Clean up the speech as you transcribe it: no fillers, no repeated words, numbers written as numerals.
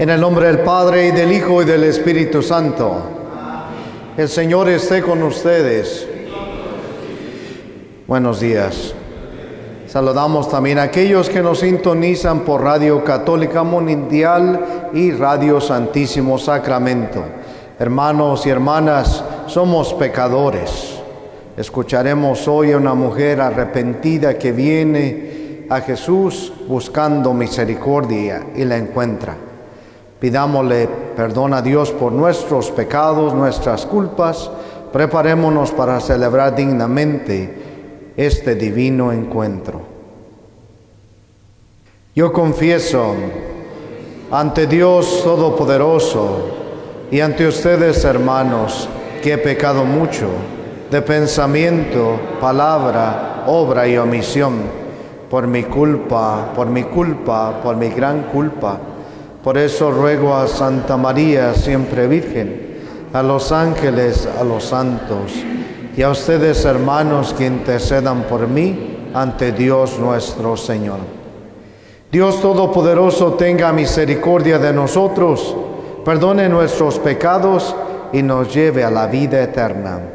En el nombre del Padre, y del Hijo, y del Espíritu Santo. El Señor esté con ustedes. Buenos días. Saludamos también a aquellos que nos sintonizan por Radio Católica Mundial y Radio Santísimo Sacramento. Hermanos y hermanas, somos pecadores. Escucharemos hoy a una mujer arrepentida que viene a Jesús buscando misericordia y la encuentra. Pidámosle perdón a Dios por nuestros pecados, nuestras culpas. Preparémonos para celebrar dignamente este divino encuentro. Yo confieso ante Dios Todopoderoso y ante ustedes, hermanos, que he pecado mucho de pensamiento, palabra, obra y omisión, por mi gran culpa. Por eso ruego a Santa María, siempre Virgen, a los ángeles, a los santos, y a ustedes, hermanos, que intercedan por mí ante Dios nuestro Señor. Dios Todopoderoso tenga misericordia de nosotros, perdone nuestros pecados y nos lleve a la vida eterna.